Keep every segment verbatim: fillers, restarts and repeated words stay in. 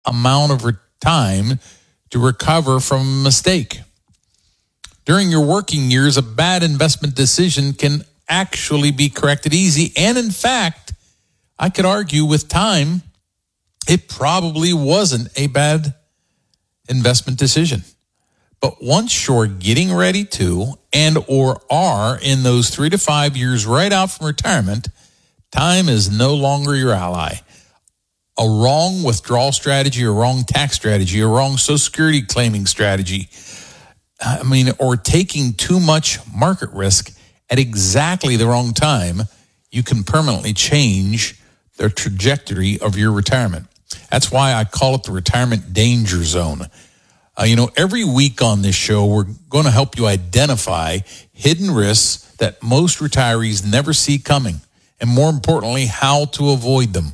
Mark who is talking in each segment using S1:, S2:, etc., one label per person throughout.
S1: amount of re- time to recover from a mistake. During your working years, a bad investment decision can actually be corrected easy. And in fact, I could argue with time, it probably wasn't a bad investment decision. But once you're getting ready to and or are in those three to five years right out from retirement, time is no longer your ally. A wrong withdrawal strategy, a wrong tax strategy, a wrong Social Security claiming strategy, I mean, or taking too much market risk at exactly the wrong time, you can permanently change the trajectory of your retirement. That's why I call it the retirement danger zone. Uh, you know, every week on this show, we're going to help you identify hidden risks that most retirees never see coming, and more importantly, how to avoid them.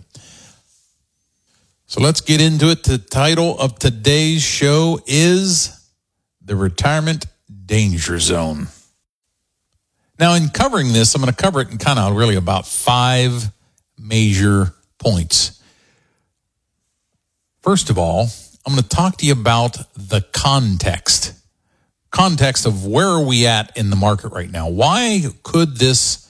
S1: So let's get into it. The title of today's show is The Retirement Danger Zone. Now, in covering this, I'm going to cover it in kind of really about five major points. First of all, I'm going to talk to you about the context. Context of where are we at in the market right now? Why could this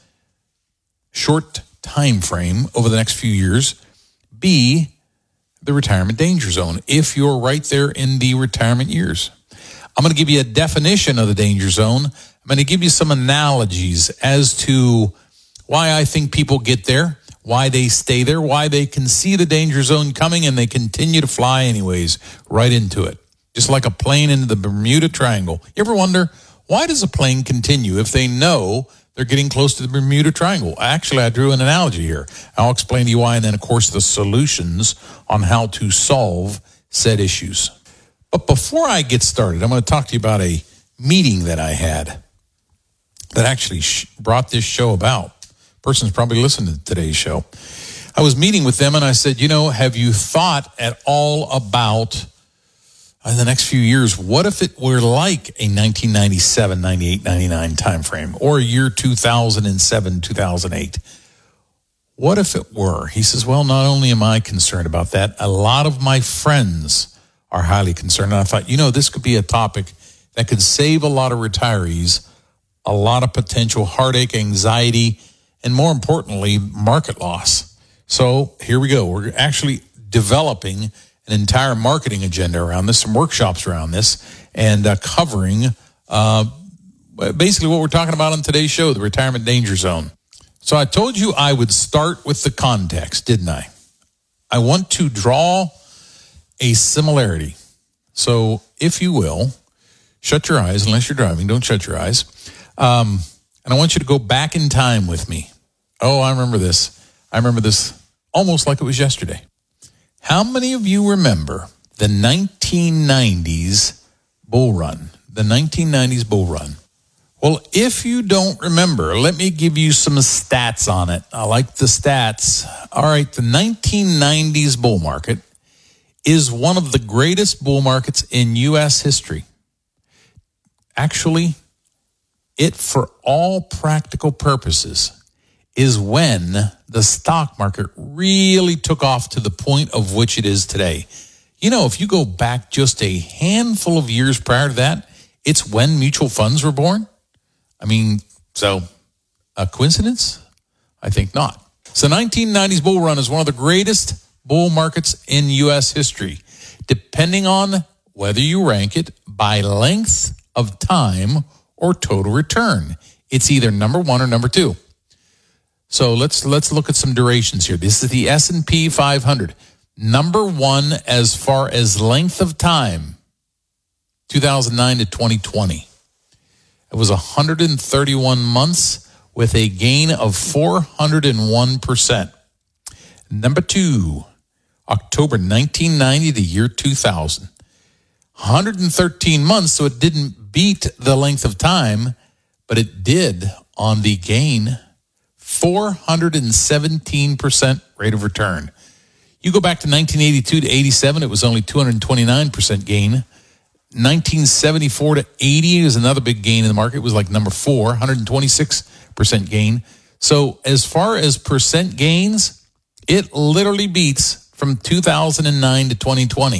S1: short time frame over the next few years be the retirement danger zone if you're right there in the retirement years? I'm going to give you a definition of the danger zone. I'm going to give you some analogies as to why I think people get there, why they stay there, why they can see the danger zone coming and they continue to fly anyways right into it. Just like a plane into the Bermuda Triangle. You ever wonder, why does a plane continue if they know they're getting close to the Bermuda Triangle? Actually, I drew an analogy here. I'll explain to you why, and then, of course, the solutions on how to solve said issues. But before I get started, I'm going to talk to you about a meeting that I had that actually brought this show about. Person's probably listening to today's show. I was meeting with them and I said, you know, have you thought at all about in the next few years, what if it were like a nineteen ninety-seven, ninety-eight, ninety-nine timeframe, or a year two thousand seven, two thousand eight? What if it were? He says, well, not only am I concerned about that, a lot of my friends are highly concerned. And I thought, you know, this could be a topic that could save a lot of retirees a lot of potential heartache, anxiety, and more importantly, market loss. So here we go. We're actually developing an entire marketing agenda around this, some workshops around this, and uh, covering uh, basically what we're talking about on today's show, the retirement danger zone. So I told you I would start with the context, didn't I? I want to draw a similarity. So if you will, shut your eyes, unless you're driving, don't shut your eyes. Um, and I want you to go back in time with me. Oh, I remember this. I remember this almost like it was yesterday. How many of you remember the nineteen nineties bull run? The nineteen nineties bull run. Well, if you don't remember, let me give you some stats on it. I like the stats. All right, the nineteen nineties bull market is one of the greatest bull markets in U S history. Actually, it, for all practical purposes, is when the stock market really took off to the point of which it is today. You know, if you go back just a handful of years prior to that, it's when mutual funds were born. I mean, so a coincidence? I think not. So nineteen nineties bull run is one of the greatest bull markets in U S history, depending on whether you rank it by length of time or total return. It's either number one or number two. So let's let's look at some durations here. This is the S and P five hundred. Number one as far as length of time, two thousand nine to twenty twenty. It was one hundred thirty-one months with a gain of four hundred one percent. Number two, October nineteen ninety to year two thousand. one hundred thirteen months, so it didn't beat the length of time, but it did on the gain, four hundred seventeen percent rate of return. You go back to nineteen eighty-two to eighty-seven, it was only two hundred twenty-nine percent gain. nineteen seventy-four to eighty is another big gain in the market. It was like number four, one hundred twenty-six percent gain. So as far as percent gains, it literally beats from two thousand nine to twenty twenty.